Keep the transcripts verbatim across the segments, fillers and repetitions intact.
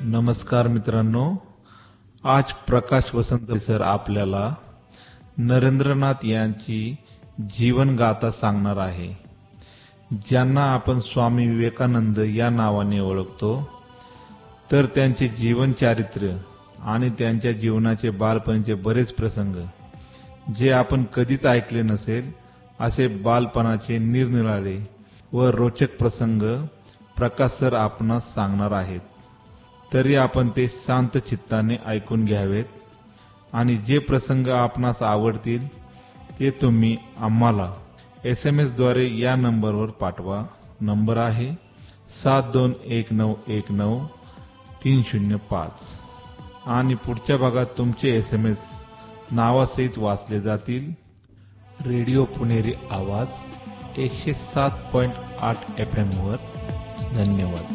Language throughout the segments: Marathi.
नमस्कार मित्रांनो, आज प्रकाश वसंत सर आपल्याला नरेंद्रनाथ यांची जीवनगाथा सांगणार आहे, ज्यांना आपण स्वामी विवेकानंद या नावाने ओळखतो. तर त्यांचे जीवन चारित्र्य आणि त्यांच्या जीवनाचे बालपणीचे बरेच प्रसंग जे आपण कधीच ऐकले नसेल असे बालपणाचे निरनिराळे व रोचक प्रसंग प्रकाश सर आपणास सांगणार आहेत. तरी आपण ते शांत चित्ताने ऐकून घ्यावेत आणि जे प्रसंग आपणास आवडतील ते तुम्ही आम्हाला एस एम एस द्वारे या नंबरवर पाठवा. नंबर आहे सात दोन एक नऊ एक नऊ तीन शून्य पाच आणि पुढच्या भागात तुमचे एस एम एस नावासहित वाचले जातील. रेडिओ पुणेरी आवाज एकशे सात पॉइंट आठ एफ एम वर. धन्यवाद.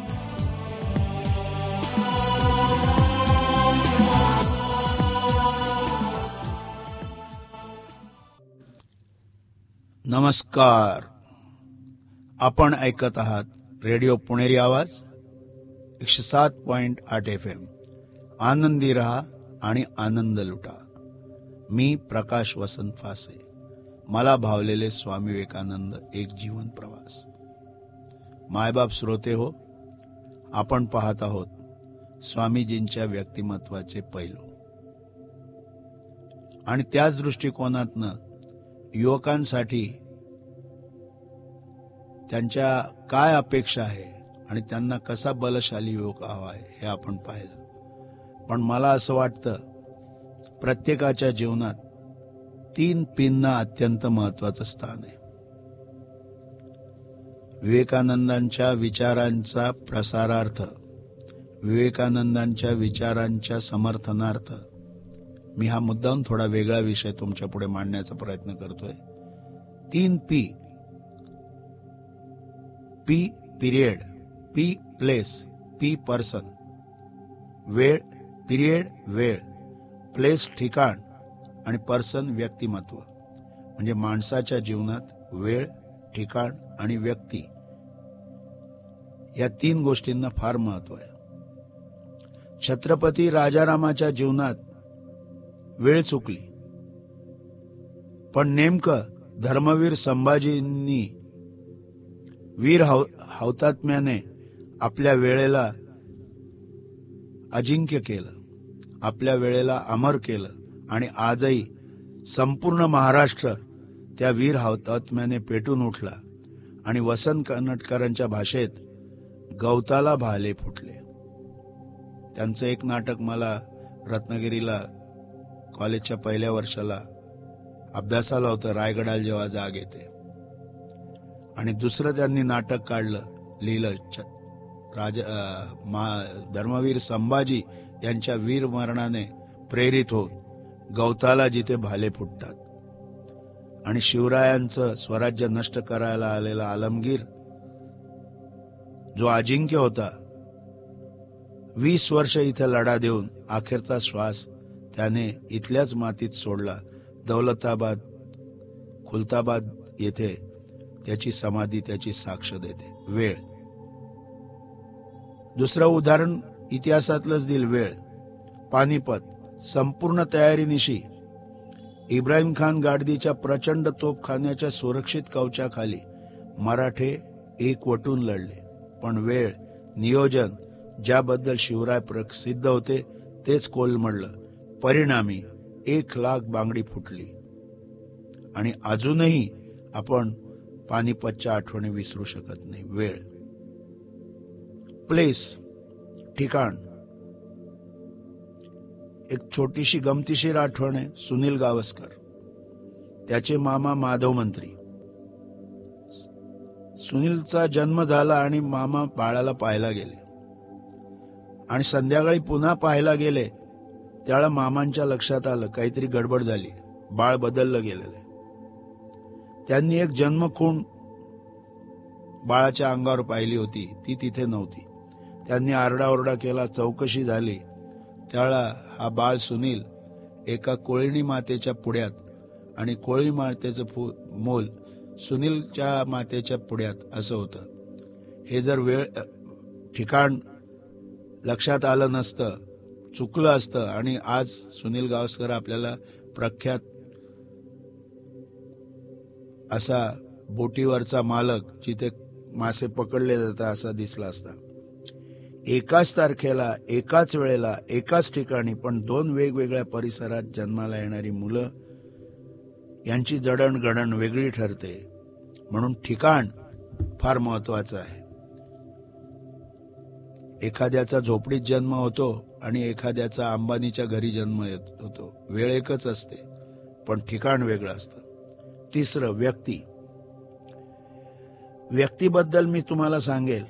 नमस्कार. आपण ऐकत आहात रेडिओ पुणेरी आवाज एकशे सात पॉइंट आठ एफ एम. आनंदी रहा आणि आनंद लुटा. मी प्रकाश वसंत फासे. मला भावलेले स्वामी विवेकानंद एक जीवन प्रवास. मायबाप श्रोते हो, आपण पाहत आहोत स्वामीजींच्या व्यक्तिमत्वाचे पैलू आणि त्याच दृष्टिकोनातनं युवकांसाठी त्यांच्या काय अपेक्षा आहे आणि त्यांना कसा बलशाली युवक हवा आहे हे आपण पाहिलं. पण मला असं वाटतं प्रत्येकाच्या जीवनात तीन पींना अत्यंत महत्वाचं स्थान आहे. विवेकानंदांच्या विचारांचा प्रसारार्थ, विवेकानंदांच्या विचारांच्या समर्थनार्थ मी हा मुद्दाम थोडा वेगळा विषय तुमच्या पुढे मांडण्याचा प्रयत्न करतोय. तीन P. P period, P place, P person. वेळ, पिरियड वेळ, प्लेस ठिकाण आणि पर्सन व्यक्तिमत्व. म्हणजे माणसाच्या जीवनात वेळ, ठिकाण आणि व्यक्ती या तीन गोष्टींना फार महत्व आहे. छत्रपती राजारामाच्या जीवनात वेळ चुकली, पण नेमकं धर्मवीर संभाजींनी वीर हौतात्म्याने आपल्या वेळेला अजिंक्य केलं, आपल्या वेळेला अमर केलं आणि आजही संपूर्ण महाराष्ट्र त्या वीर हौतात्म्याने पेटून उठला आणि वसंत कन्नटकरांच्या भाषेत गवताला भाले फुटले. त्यांचं एक नाटक मला रत्नागिरीला कॉलेजच्या पहिल्या वर्षाला अभ्यासाला होतं, रायगडाला जेव्हा जाग येते. आणि दुसरं त्यांनी नाटक काढलं, लिहिलं, राजा धर्मवीर संभाजी यांच्या वीर मरणाने प्रेरित होऊन गवताला जिथे भाले फुटतात. आणि शिवरायांचं स्वराज्य नष्ट करायला आलेला आलमगीर जो अजिंक्य होता, वीस वर्ष इथे लढा देऊन अखेरचा श्वास त्याने इथल्याच मातीत सोडला. दौलताबाद, खुलताबाद येथे त्याची समाधी त्याची साक्ष देते. वेळ. दुसरं उदाहरण इतिहासातलंच दिल. वेळ. पानिपत. संपूर्ण तयारीनिशी इब्राहिम खान गाडदीच्या प्रचंड तोफखान्याच्या सुरक्षित कवचाखाली मराठे एकवटून लढले. पण वेळ, नियोजन ज्याबद्दल शिवराय प्रसिद्ध होते तेच कोलमडलं. परिणामी एक लाख बांगडी फुटली. आणि अजूनही आपण पानिपतच्या आठवणी विसरू शकत नाही. वेळ. प्लेस, ठिकाण. एक छोटीशी गमतीशीर आठवण आहे. सुनील गावस्कर, त्याचे मामा माधव मंत्री. सुनीलचा जन्म झाला आणि मामा बाळाला पाहायला गेले आणि संध्याकाळी पुन्हा पाहायला गेले. त्याला मामांच्या लक्षात आलं काहीतरी गडबड झाली, बाळ बदललं गेलेलं. त्यांनी एक जन्मखूण बाळाच्या अंगावर पाहिली होती, ती तिथे नव्हती. त्यांनी आरडाओरडा केला, चौकशी झाली. त्याला हा बाळ सुनील एका कोळीणी मातेच्या पुढ्यात आणि कोळी मातेचं मोल सुनीलच्या मातेच्या पुढ्यात असं होतं. हे जर वेळ ठिकाण लक्षात आलं नसतं, चुकलं असतं आणि आज सुनील गावस्कर आपल्याला प्रख्यात असा बोटीवरचा मालक जिथे मासे पकडले जातात असा दिसला असता. एकाच तारखेला, एकाच वेळेला, एकाच ठिकाणी पण दोन वेगवेगळ्या परिसरात जन्माला येणारी मुलं यांची जडणघडण वेगळी ठरते. म्हणून ठिकाण फार महत्वाचं आहे. एखाद्याचा झोपडीत जन्म होतो आणि एखाद्याचा अंबानीच्या घरी जन्म येत होतो. वेळ एकच असते पण ठिकाण वेगळं असतं. तिसरं, व्यक्ती. व्यक्तीबद्दल मी तुम्हाला सांगेल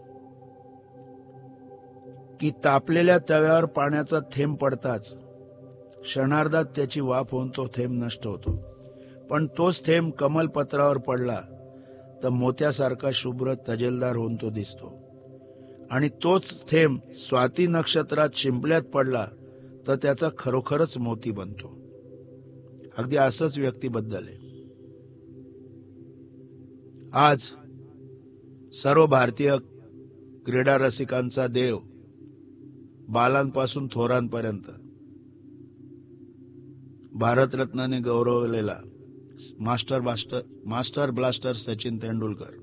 की तापलेल्या तव्यावर पाण्याचा थेंब पडताच क्षणार्धात त्याची वाफ होऊन तो थेंब नष्ट होतो. पण तोच थेंब कमलपत्रावर पडला तर मोत्यासारखा शुभ्र तजेलदार होऊन तो दिसतो. आणि तोच थेंब स्वाती नक्षत्रात शिंपल्यात पडला तर त्याचा खरोखरच मोती बनतो. अगदी असंच व्यक्तीबद्दल आहे. आज सर्व भारतीय क्रीडा रसिकांचा देव, बालांपासून थोरांपर्यंत भारतरत्नाने गौरवलेला master blaster master blaster Sachin Tendulkar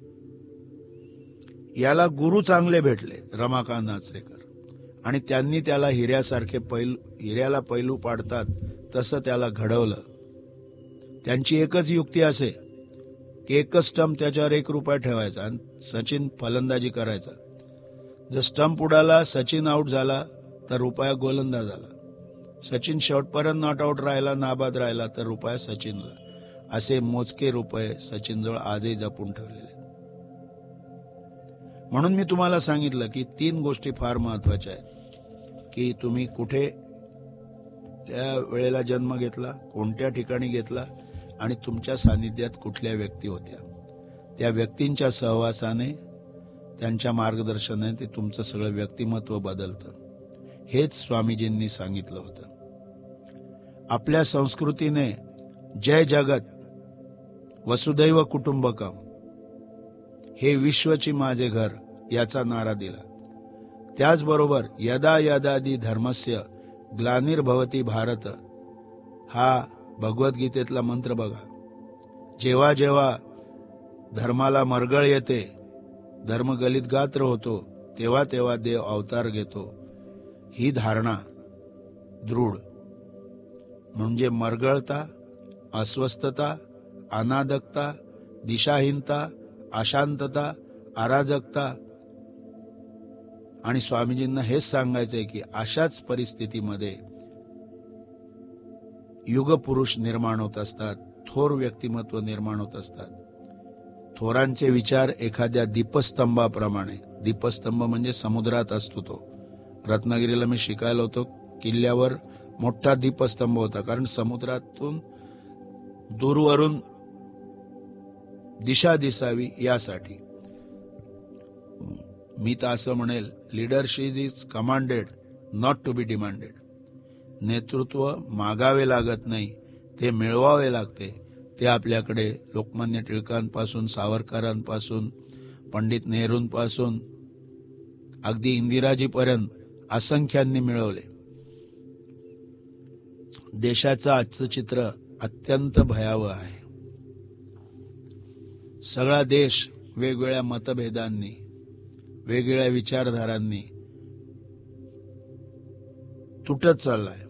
याला गुरु चांगले भेटले, रमाकांत आचरेकर, आणि त्यांनी त्याला हिऱ्यासारखे पैलू हिऱ्याला पैलू पाडतात तसं त्याला घडवलं. त्यांची एकच युक्ती असे की एकच स्टंप त्याच्यावर एक रुपया ठेवायचा आणि सचिन फलंदाजी करायचा. जर स्टंप उडाला, सचिन आउट झाला तर रुपया गोलंदाज झाला. सचिन शेवटपर्यंत नॉट आउट राहिला, नाबाद राहिला तर रुपया सचिनला. असे मोजके रुपये सचिनजवळ आजही जपून ठेवलेले. म्हणून मी तुम्हाला सांगितलं की तीन गोष्टी फार महत्वाच्या आहेत की तुम्ही कुठे त्या वेळेला जन्म घेतला, कोणत्या ठिकाणी घेतला आणि तुमच्या सानिध्यात कुठल्या व्यक्ती होत्या. त्या व्यक्तींच्या सहवासाने, त्यांच्या मार्गदर्शनाने ते तुमचं सगळं व्यक्तिमत्व बदलतं. हेच स्वामीजींनी सांगितलं होतं. आपल्या संस्कृतीने जय जगत वसुदैव कुटुंबकम, हे विश्वची माझे घर, याचा नारा दिला. त्याचबरोबर यदा यदादी धर्मस्य ग्लानिर्भवती भारत, हा भगवद्गीतेतला मंत्र बघा. जेव्हा जेव्हा धर्माला मरगळ येते, धर्म गलित गात्र होतो, तेव्हा तेव्हा देव अवतार घेतो. ही धारणा दृढ म्हणजे मरगळता, अस्वस्थता, अनादकता, दिशाहीनता, अशांतता, अराजकता. आणि स्वामीजींना हेच सांगायचंय की अशाच परिस्थितीमध्ये युगपुरुष निर्माण होत असतात, थोर व्यक्तिमत्व निर्माण होत असतात. थोरांचे विचार एखाद्या दीपस्तंभाप्रमाणे, दीपस्तंभ म्हणजे समुद्रात असतो तो. रत्नागिरीला मी शिकायला होतो, किल्ल्यावर मोठा दीपस्तंभ होता, कारण समुद्रातून दूरवरून दिशा दिसावी यासाठी. मी तर असं म्हणेल, leadership is commanded not to be demanded. नेतृत्व मागावे लागत नाही, ते मिळवावे लागते. ते आपल्याकडे लोकमान्य टिळकांपासून, सावरकरांपासून, पंडित नेहरूंपासून अगदी इंदिराजीपर्यंत असंख्यांनी मिळवले. देशाचं आजचं चित्र अत्यंत भयावह आहे. सगळा देश वेगवेगळ्या मतभेदांनी, वेगवेगळ्या विचारधारांनी तुटत चाललाय.